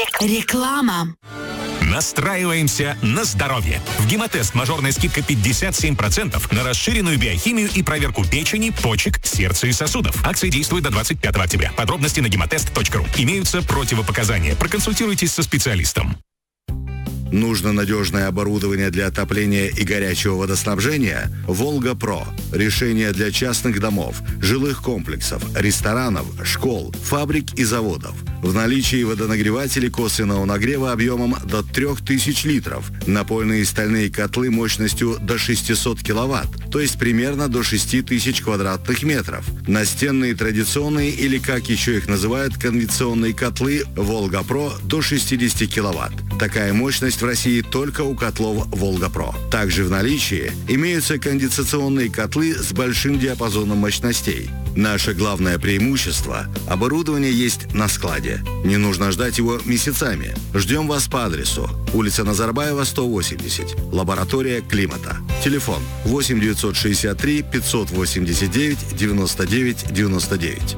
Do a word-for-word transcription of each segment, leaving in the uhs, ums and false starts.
Реклама. Настраиваемся на здоровье. В Гемотест мажорная скидка пятьдесят семь процентов на расширенную биохимию и проверку печени, почек, сердца и сосудов. Акция действует до двадцать пятого октября. Подробности на гемотест точка ру. Имеются противопоказания. Проконсультируйтесь со специалистом. Нужно надежное оборудование для отопления и горячего водоснабжения? «Волга-Про». Решение для частных домов, жилых комплексов, ресторанов, школ, фабрик и заводов. В наличии водонагреватели косвенного нагрева объемом до трёх тысяч литров, напольные и стальные котлы мощностью до шестисот киловатт, то есть примерно до шести тысяч квадратных метров. Настенные традиционные или, как еще их называют, конвекционные котлы «Волга-Про» до шестидесяти киловатт. Такая мощность в России только у котлов «Волга-Про». Также в наличии имеются конденсационные котлы с большим диапазоном мощностей. Наше главное преимущество – оборудование есть на складе. Не нужно ждать его месяцами. Ждем вас по адресу: улица Назарбаева, сто восемьдесят, лаборатория климата. Телефон восемь девятьсот шестьдесят три пятьсот восемьдесят девять девяносто девять девяносто девять.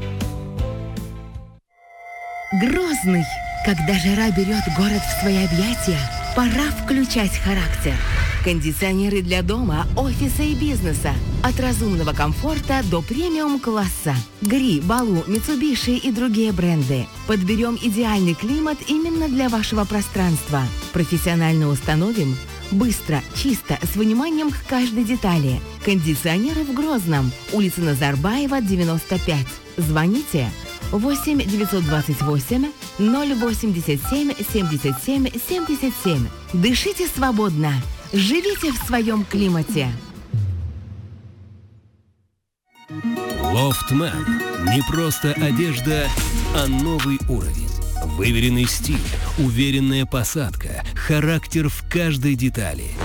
Грозный. Когда жара берет город в свои объятия, пора включать характер. Кондиционеры для дома, офиса и бизнеса. От разумного комфорта до премиум-класса. Гри, Балу, Митсубиши и другие бренды. Подберем идеальный климат именно для вашего пространства. Профессионально установим. Быстро, чисто, с вниманием к каждой детали. Кондиционеры в Грозном. Улица Назарбаева, девяносто пять. Звоните восемь девятьсот двадцать восемь ноль восемьдесят семь семьдесят семь семьдесят семь. Дышите свободно. Живите в своем климате. Лофтмен. Не просто одежда, а новый уровень. Выверенный стиль, уверенная посадка, характер в каждой детали.